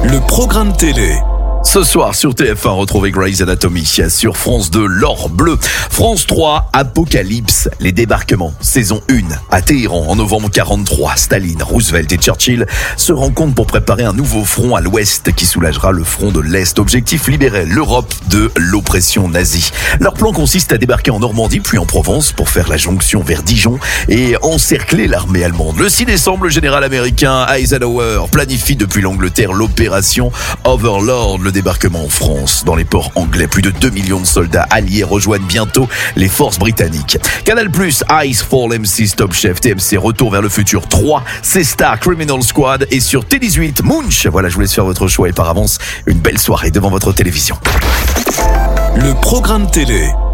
Le programme télé. Ce soir sur TF1, retrouvez Grey's Anatomy. Sur France 2, L'Or Bleu. France 3, Apocalypse, les débarquements. Saison 1, à Téhéran, en novembre 43. Staline, Roosevelt et Churchill se rencontrent pour préparer un nouveau front à l'ouest qui soulagera le front de l'Est. Objectif, libérer l'Europe de l'oppression nazie. Leur plan consiste à débarquer en Normandie puis en Provence pour faire la jonction vers Dijon et encercler l'armée allemande. Le 6 décembre, le général américain Eisenhower planifie depuis l'Angleterre l'opération Overlord, le débarquement en France. Dans les ports anglais, plus de 2 millions de soldats alliés rejoignent bientôt les forces britanniques. Canal+, Ice Fall MC, Top Chef, TMC, Retour vers le futur 3, C-Star, Criminal Squad et sur T18, Munch. Voilà, je vous laisse faire votre choix et par avance, une belle soirée devant votre télévision. Le programme télé.